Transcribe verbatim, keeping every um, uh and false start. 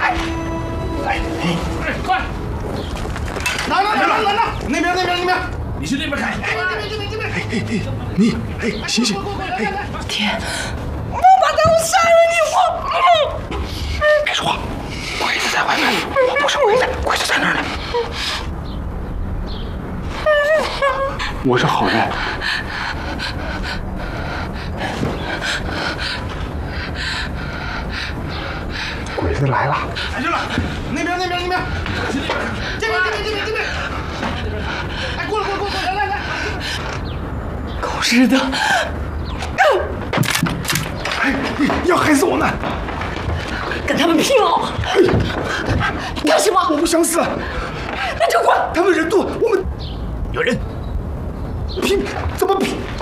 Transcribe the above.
来，哎，快！拿拿拿拿拿！那边那边那边，你去那边看。哎，这边这边这边。哎哎哎，你哎，醒醒！哎， 天，我把他们杀了你！我， 别说话，鬼子在外面，我不是鬼子，鬼子在那儿呢。我是好人。鬼子来了！来这了，那边那边那边，去那边，这边这边这边这边。哎，过来过来过来，来来来！ 狗日的！ 哎，要害死我们！ 跟他们拼了！干什么？ 我不想死。 那就滚！ 他们人多，我们有人。拼？怎么拼？